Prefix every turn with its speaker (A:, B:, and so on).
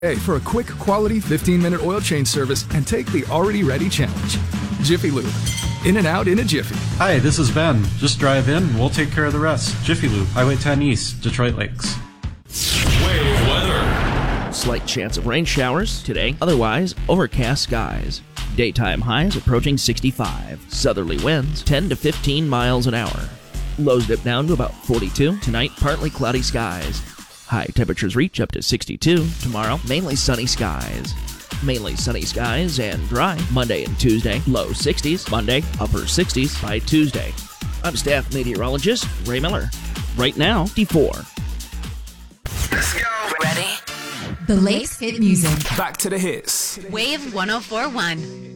A: Hey, for a quick, quality 15-minute oil change service and take the already ready challenge. Jiffy Lube. In and out in a jiffy.
B: Hi, this is Ben. Just drive in and we'll take care of the rest. Jiffy Lube, Highway 10 East, Detroit Lakes.
C: Wave weather.
D: Slight chance of rain showers today, otherwise overcast skies. Daytime highs approaching 65. Southerly winds 10 to 15 miles an hour. Lows dip down to about 42. Tonight, partly cloudy skies. High temperatures reach up to 62. Tomorrow, mainly sunny skies. Mainly sunny skies and dry Monday and Tuesday. Low 60s. Monday, upper 60s by Tuesday. I'm staff meteorologist Ray Miller. Right now, D4.
C: Let's go.
E: Ready?
F: The Lakes hit music.
A: Back to the hits.
E: Wave 104.1.